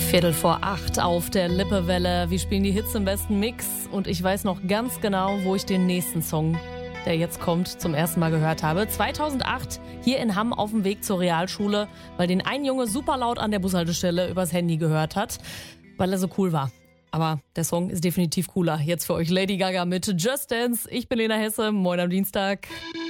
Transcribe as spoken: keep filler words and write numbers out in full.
Viertel vor acht auf der Lippewelle. Wir spielen die Hits im besten Mix und ich weiß noch ganz genau, wo ich den nächsten Song, der jetzt kommt, zum ersten Mal gehört habe. zweitausendacht hier in Hamm auf dem Weg zur Realschule, weil den ein Junge super laut an der Bushaltestelle übers Handy gehört hat, weil er so cool war. Aber der Song ist definitiv cooler. Jetzt für euch Lady Gaga mit Just Dance. Ich bin Lena Hesse. Moin am Dienstag.